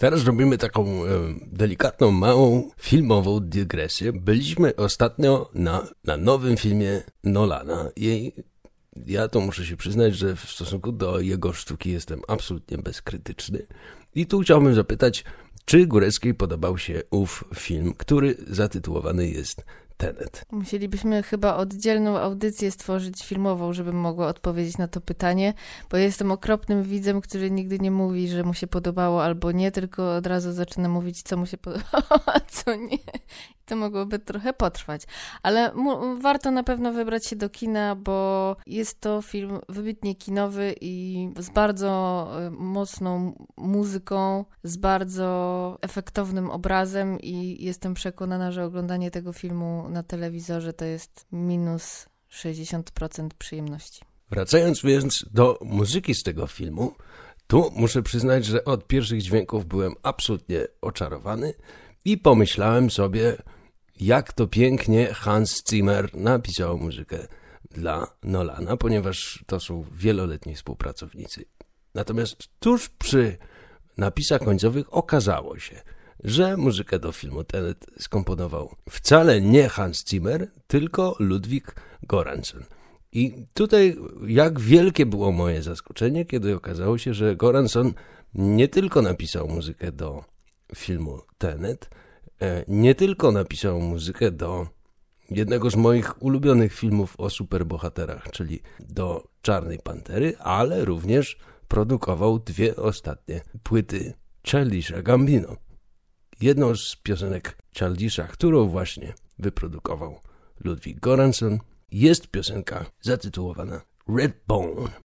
Teraz robimy taką delikatną, małą filmową dygresję. Byliśmy ostatnio na nowym filmie Nolana i ja to muszę się przyznać, że w stosunku do jego sztuki jestem absolutnie bezkrytyczny. I tu chciałbym zapytać, czy Góreckiej podobał się ów film, który zatytułowany jest Tenet. Musielibyśmy chyba oddzielną audycję stworzyć filmową, żebym mogła odpowiedzieć na to pytanie, bo jestem okropnym widzem, który nigdy nie mówi, że mu się podobało albo nie, tylko od razu zaczyna mówić, co mu się podobało, a co nie. I to mogłoby trochę potrwać. Ale warto na pewno wybrać się do kina, bo jest to film wybitnie kinowy i z bardzo mocną muzyką, z bardzo efektownym obrazem i jestem przekonana, że oglądanie tego filmu na telewizorze to jest minus 60% przyjemności. Wracając więc do muzyki z tego filmu, tu muszę przyznać, że od pierwszych dźwięków byłem absolutnie oczarowany i pomyślałem sobie, jak to pięknie Hans Zimmer napisał muzykę dla Nolana, ponieważ to są wieloletni współpracownicy. Natomiast tuż przy napisach końcowych okazało się, że muzykę do filmu Tenet skomponował wcale nie Hans Zimmer, tylko Ludwig Göransson. I tutaj jak wielkie było moje zaskoczenie, kiedy okazało się, że Göransson nie tylko napisał muzykę do filmu Tenet, nie tylko napisał muzykę do jednego z moich ulubionych filmów o superbohaterach, czyli do Czarnej Pantery, ale również produkował dwie ostatnie płyty Childisha Gambino. Jedną z piosenek Childisha, którą właśnie wyprodukował Ludwig Göransson, jest piosenka zatytułowana Red Bone.